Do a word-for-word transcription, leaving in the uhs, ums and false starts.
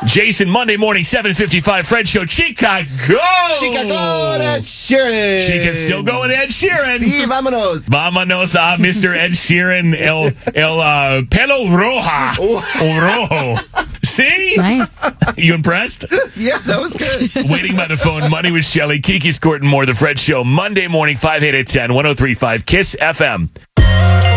Jason, Monday morning, seven fifty-five, Fred Show, Chicago. Chicago, Ed Sheeran. Chica's still going Ed Sheeran. Sí, vámonos. Vámonos a Mister Ed Sheeran, el, el uh, pelo roja. O rojo. See? Nice. You impressed? Yeah, that was good. Waiting by the phone, Money with Shelley, Kiki's Court, and more. The Fred Show, Monday morning, five, eight, and ten, one oh three point five, KISS F M.